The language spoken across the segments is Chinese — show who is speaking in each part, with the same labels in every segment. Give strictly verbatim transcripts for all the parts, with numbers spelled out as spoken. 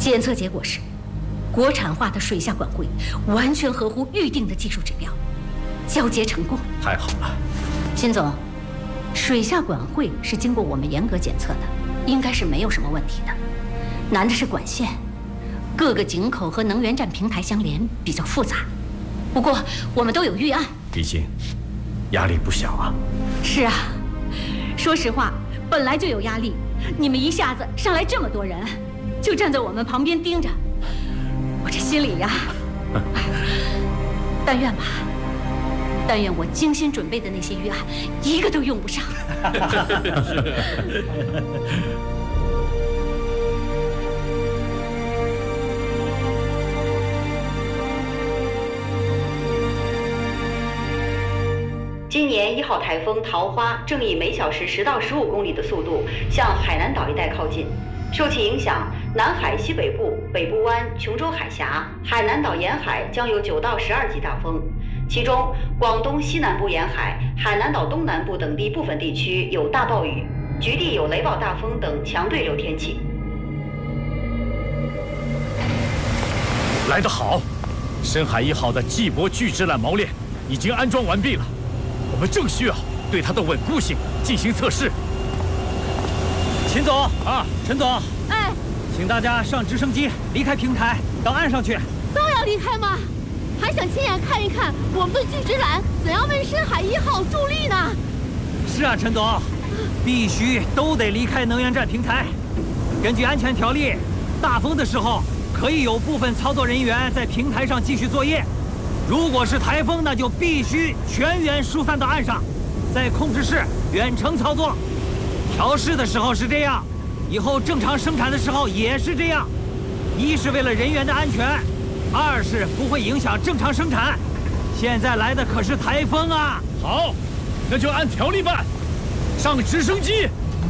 Speaker 1: 检测结果是，国产化的水下管汇完全合乎预定的技术指标，交接成功。
Speaker 2: 太好了，
Speaker 1: 秦总，水下管汇是经过我们严格检测的，应该是没有什么问题的。难的是管线，各个井口和能源站平台相连比较复杂。不过我们都有预案，
Speaker 2: 毕竟压力不小啊。
Speaker 1: 是啊，说实话，本来就有压力，你们一下子上来这么多人，就站在我们旁边盯着，我这心里呀，但愿吧，但愿我精心准备的那些预案一个都用不上。
Speaker 3: 今年一号台风桃花正以每小时十到十五公里的速度向海南岛一带靠近，受其影响，南海西北部、北部湾、琼州海峡、海南岛沿海将有九到十二级大风，其中广东西南部沿海、海南岛东南部等地部分地区有大暴雨，局地有雷暴大风等强对流天气。
Speaker 2: 来得好，深海一号的季泊巨制缆锚链已经安装完毕了。我们正需要对它的稳固性进行测试。
Speaker 4: 秦总
Speaker 2: 啊，
Speaker 4: 陈总，
Speaker 1: 哎，
Speaker 4: 请大家上直升机离开平台，到岸上去。
Speaker 5: 都要离开吗？还想亲眼看一看我们的巨直缆怎样为深海一号助力呢？
Speaker 4: 是啊，陈总，必须都得离开能源站平台。根据安全条例，大风的时候可以有部分操作人员在平台上继续作业。如果是台风，那就必须全员疏散到岸上，在控制室远程操作。调试的时候是这样，以后正常生产的时候也是这样。一是为了人员的安全，二是不会影响正常生产。现在来的可是台风啊！
Speaker 2: 好，那就按条例办，上直升机。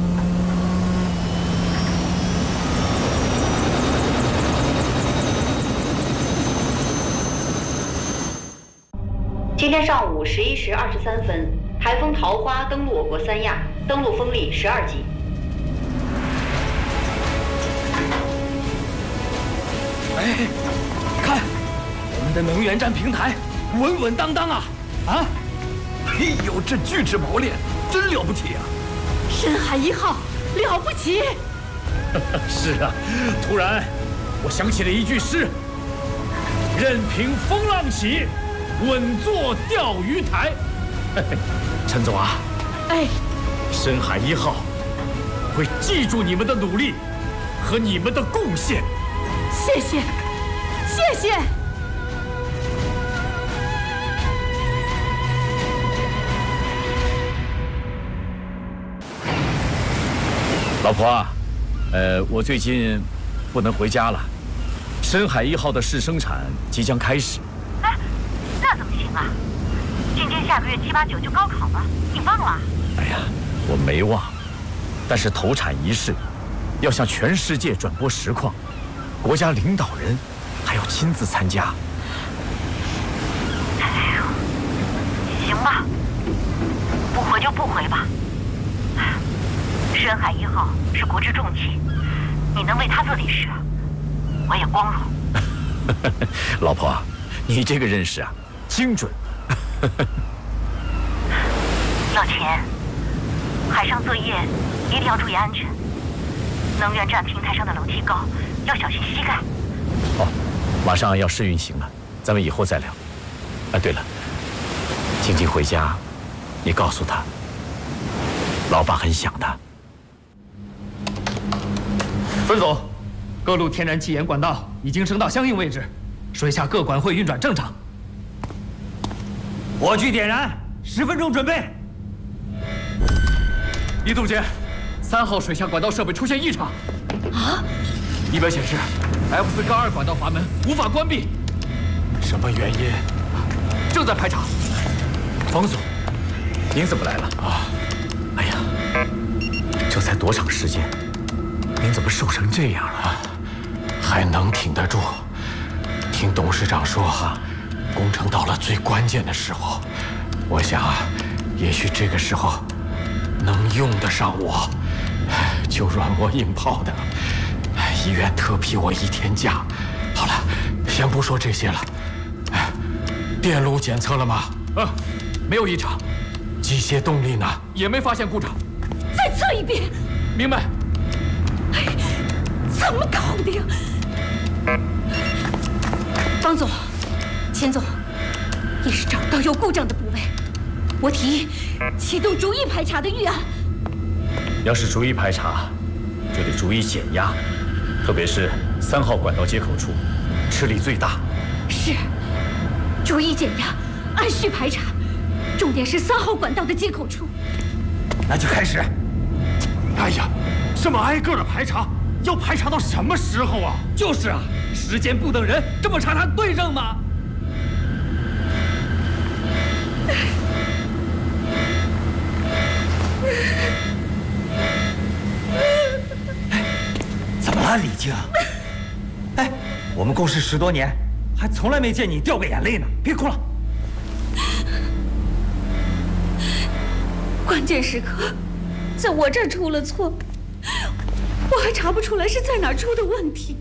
Speaker 3: 今天上午十一时二十三分，台风桃花登陆我国三亚，登陆风力十二级。
Speaker 6: 哎，看，我们的能源站平台稳稳当当啊！啊！哎呦，这巨制锚链真了不起啊！
Speaker 1: 深海一号了不起。
Speaker 2: 是啊，突然我想起了一句诗：任凭风浪起，稳坐钓鱼台。陈总啊，
Speaker 1: 哎，
Speaker 2: 深海一号会记住你们的努力和你们的贡献。
Speaker 1: 谢谢，谢谢。
Speaker 2: 老婆啊，呃，我最近不能回家了。深海一号的试生产即将开始。
Speaker 7: 哎，那怎么行啊？今天下个月七八九就高考了，你忘了？
Speaker 2: 哎呀，我没忘，但是投产仪式要向全世界转播实况，国家领导人还要亲自参加。
Speaker 7: 哎呦，行吧，不回就不回吧。深海一号是国之重器，你能为他做点事，我也光荣。
Speaker 2: 老婆，你这个认识啊，精准。
Speaker 7: 老秦，海上作业一定要注意安全。能源站平台上的楼梯高，要小心膝盖。
Speaker 2: 哦，马上要试运行了，咱们以后再聊。啊，对了，静静回家，你告诉她，老爸很想她。
Speaker 6: 孙总，各路天然气盐管道已经升到相应位置，水下各管汇运转正常。
Speaker 4: 火炬点燃，十分钟准备。
Speaker 6: 李总监，三号水下管道设备出现异常。
Speaker 1: 啊！
Speaker 6: 仪表显示 F 四杠二管道阀门无法关闭。什么原因？正在排查。
Speaker 2: 冯总，您怎么来了？啊！哎呀，这才多长时间，您怎么瘦成这样了？
Speaker 8: 还能挺得住。听董事长说，工程到了最关键的时候，我想啊，也许这个时候能用得上我，就软磨硬泡的， 医院特批我一天假。好了，先不说这些了。哎，电路检测了吗？
Speaker 6: 啊，没有异常。
Speaker 8: 机械动力呢？
Speaker 6: 也没发现故障。
Speaker 5: 再测一遍。
Speaker 6: 明白。
Speaker 5: 哎，怎么搞的呀？
Speaker 1: 方总，钱总，也是找不到有故障的部位。我提议启动逐一排查的预案。
Speaker 2: 要是逐一排查，就得逐一减压，特别是三号管道接口处，吃力最大。
Speaker 1: 是，逐一减压，按序排查，重点是三号管道的接口处。
Speaker 6: 那就开始。哎呀，这么挨个的排查，要排查到什么时候啊？
Speaker 4: 就是啊，时间不等人，这么查查对上吗？怎么了，李静？哎，我们共事十多年，还从来没见你掉过眼泪呢。别哭了。
Speaker 1: 关键时刻，在我这儿出了错，我还查不出来是在哪儿出的问题。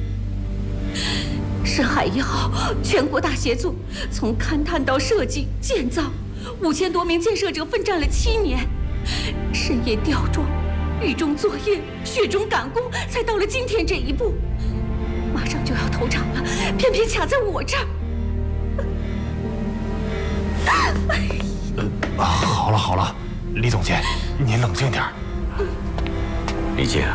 Speaker 1: 深海一号全国大协作，从勘探到设计建造，五千多名建设者奋战了七年，深夜吊装。雨中作业，雪中赶工，才到了今天这一步。马上就要投产了，偏偏卡在我这儿。
Speaker 6: 呃，好了好了，李总监，您冷静点儿。
Speaker 2: 李静，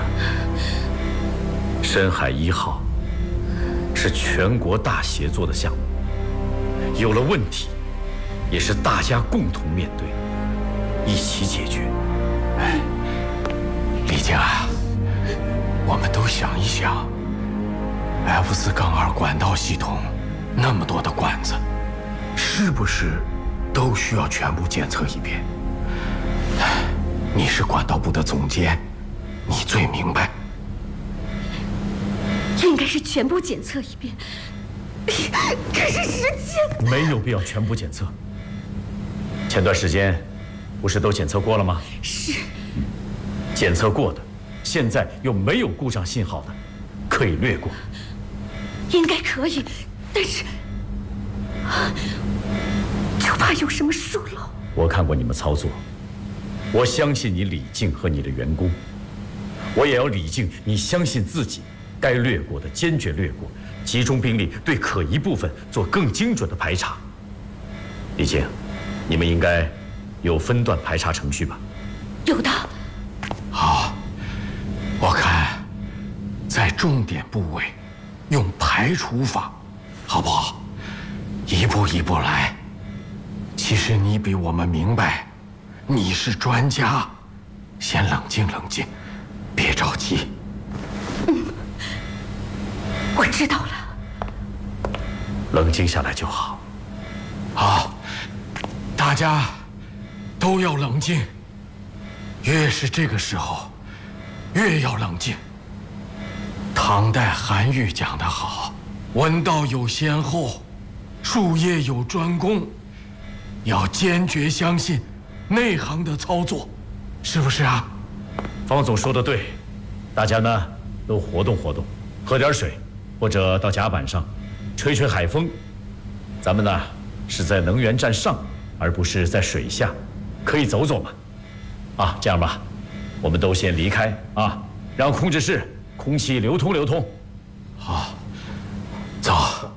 Speaker 2: 深海一号是全国大协作的项目，有了问题，也是大家共同面对，一起解决。
Speaker 8: 哎。李静啊，我们都想一想 ，F 四杠二管道系统那么多的管子，是不是都需要全部检测一遍？你是管道部的总监，你最明白。
Speaker 1: 应该是全部检测一遍，可是时间
Speaker 2: 没有必要全部检测。前段时间不是都检测过了吗？
Speaker 1: 是。
Speaker 2: 检测过的，现在又没有故障信号的，可以略过。
Speaker 1: 应该可以，但是就怕有什么疏漏。
Speaker 2: 我看过你们操作，我相信你李静和你的员工，我也要李静你相信自己，该略过的坚决略过，集中兵力对可疑部分做更精准的排查。李静，你们应该有分段排查程序吧？
Speaker 1: 有的。
Speaker 8: 好，我看在重点部位用排除法，好不好？一步一步来。其实你比我们明白，你是专家，先冷静冷静，别着急。
Speaker 1: 嗯，我知道了。
Speaker 2: 冷静下来就好。
Speaker 8: 好，大家都要冷静。越是这个时候，越要冷静。唐代韩愈讲得好：“文道有先后，术业有专攻。”要坚决相信内行的操作，是不是啊？
Speaker 2: 方总说的对，大家呢都活动活动，喝点水，或者到甲板上吹吹海风。咱们呢是在能源站上，而不是在水下，可以走走嘛。啊，这样吧，我们都先离开啊，让控制室空气流通流通。
Speaker 8: 好，走。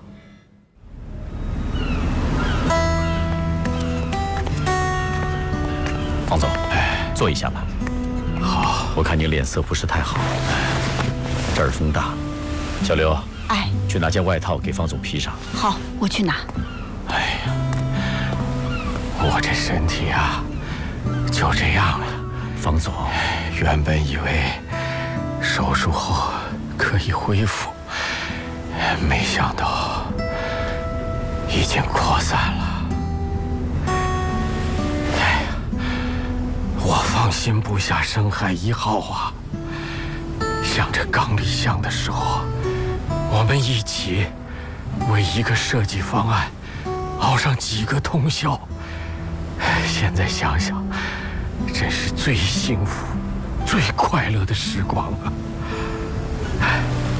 Speaker 2: 方总，哎，坐一下吧。
Speaker 8: 好，
Speaker 2: 我看你脸色不是太好，这儿风大。小刘，
Speaker 5: 哎，
Speaker 2: 去拿件外套给方总披上。
Speaker 5: 好，我去拿。
Speaker 8: 哎呀，我这身体啊，就这样了。
Speaker 2: 方总，
Speaker 8: 原本以为手术后可以恢复，没想到已经扩散了。哎呀，我放心不下深海一号啊！想着刚立项的时候，我们一起为一个设计方案熬上几个通宵，现在想想，真是最幸福、最快乐的时光啊！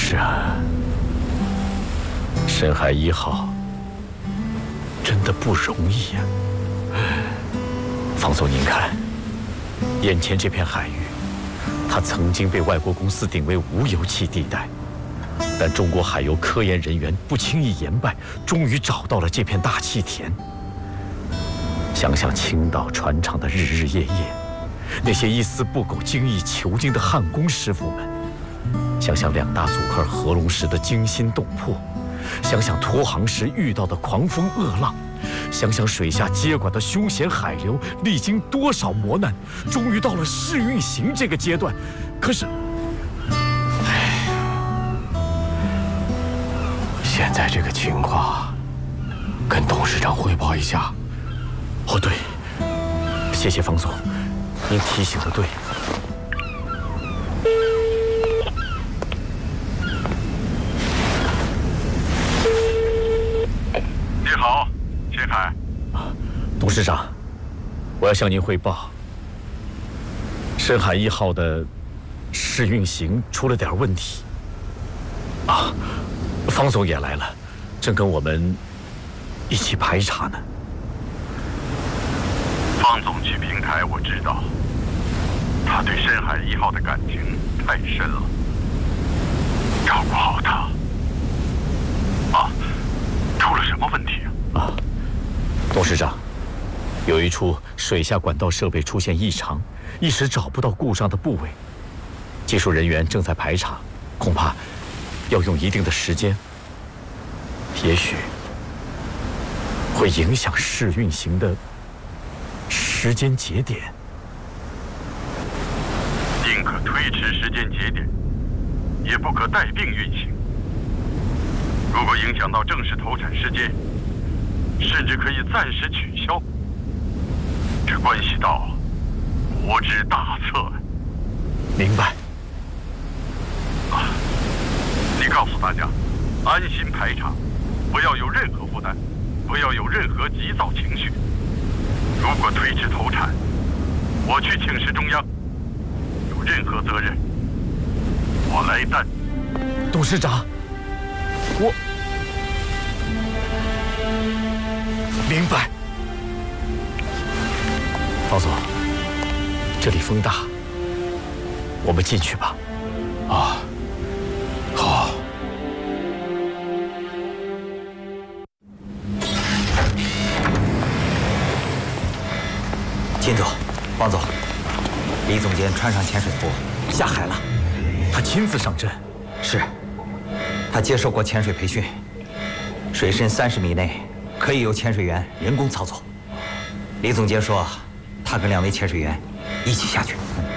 Speaker 2: 是啊，深海一号真的不容易呀。方总，您看，眼前这片海域，它曾经被外国公司定为无油气地带，但中国海油科研人员不轻易言败，终于找到了这片大气田。想想青岛船厂的日日夜夜，那些一丝不苟、精益求精的焊工师傅们。 想想两大组块合龙石的惊心动魄，想想脱航时遇到的狂风恶浪，想想水下接管的凶险海流，历经多少磨难，终于到了试运行这个阶段。可是，哎，
Speaker 8: 现在这个情况，跟董事长汇报一下。
Speaker 2: 哦，对，谢谢方总，您提醒的对。
Speaker 9: 你好，秦海。
Speaker 2: 董事长，我要向您汇报，深海一号的试运行出了点问题。啊，方总也来了，正跟我们一起排查呢。
Speaker 9: 方总去平台，我知道，他对深海一号的感情太深了，照顾好他。啊。 出了什么问题啊？
Speaker 2: 啊，董事长，有一处水下管道设备出现异常，一时找不到故障的部位，技术人员正在排查，恐怕要用一定的时间，也许会影响试运行的时间节点。
Speaker 9: 宁可推迟时间节点，也不可带病运行。 如果影响到正式投产时间，甚至可以暂时取消。这关系到国之大策。
Speaker 2: 明白。
Speaker 9: 啊，你告诉大家，安心排查，不要有任何负担，不要有任何急躁情绪。如果推迟投产，我去请示中央，有任何责任，我来担。
Speaker 2: 董事长。 我明白，方总，这里风大，我们进去吧。
Speaker 8: 啊，好。
Speaker 4: 秦总，方总，李总监穿上潜水服下海了，
Speaker 2: 他亲自上阵。
Speaker 4: 是。 他接受过潜水培训，水深三十米内可以由潜水员人工操作。李总监说，他跟两位潜水员一起下去。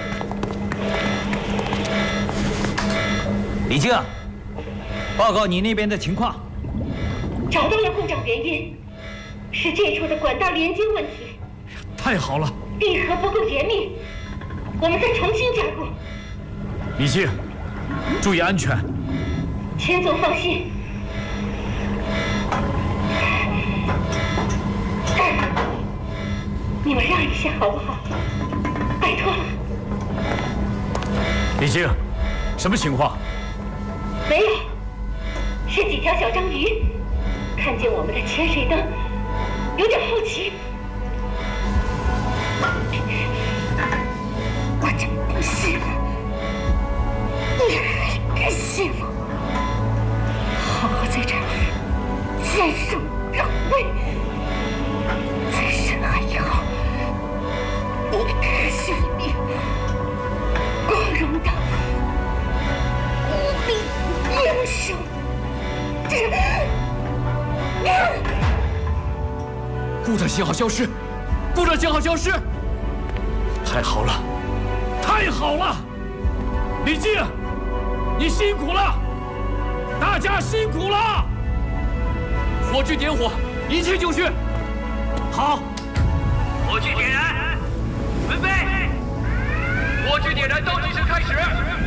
Speaker 4: 李静，报告你那边的情况。
Speaker 5: 找到了故障原因，是这处的管道连接问题。
Speaker 2: 太好了！
Speaker 5: 闭合不够严密，我们再重新加固。
Speaker 2: 李静，注意安全。
Speaker 5: 钱总放心，你们让一下好不好？拜托了。
Speaker 2: 李静，什么情况？
Speaker 5: 没有，是几条小章鱼看见我们的潜水灯，有点好奇。我真不信了，你还敢信我？ 好好在这儿坚守岗位，在深海以后，你可是一名光荣的无名英雄。这，
Speaker 2: 故障信号消失，故障信号消失，太好了，太好了！李静，你辛苦了。 大家辛苦了！火炬点火，一切就绪。好，火炬点燃，准备。火炬点燃倒计时开始。